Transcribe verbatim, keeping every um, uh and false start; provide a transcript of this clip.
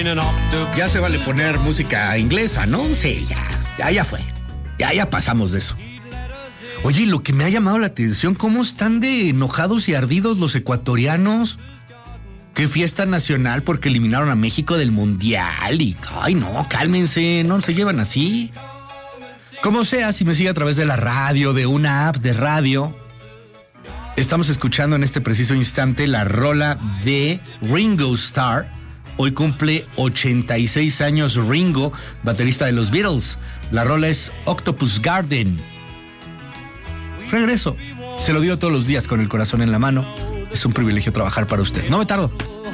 Ya se vale poner música inglesa, ¿no? Sí, ya, ya, ya fue. Ya, ya pasamos de eso. Oye, lo que me ha llamado la atención, ¿cómo están de enojados y ardidos los ecuatorianos? Qué fiesta nacional porque eliminaron a México del Mundial y... Ay, no, cálmense, no se llevan así. Como sea, si me sigue a través de la radio, de una app de radio, estamos escuchando en este preciso instante la rola de Ringo Starr. Hoy cumple ochenta y seis años Ringo, baterista de los Beatles. La rola es Octopus Garden. Regreso. Se lo digo todos los días con el corazón en la mano. Es un privilegio trabajar para usted. No me tardo.